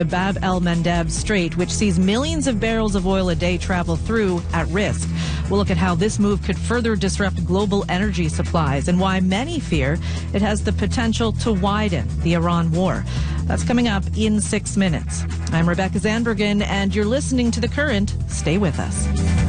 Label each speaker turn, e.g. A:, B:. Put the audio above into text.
A: The Bab el-Mandeb Strait, which sees millions of barrels of oil a day travel through, at risk. We'll look at how this move could further disrupt global energy supplies and why many fear it has the potential to widen the Iran war. That's coming up in 6 minutes. I'm Rebecca Zandbergen, and you're listening to The Current. Stay with us.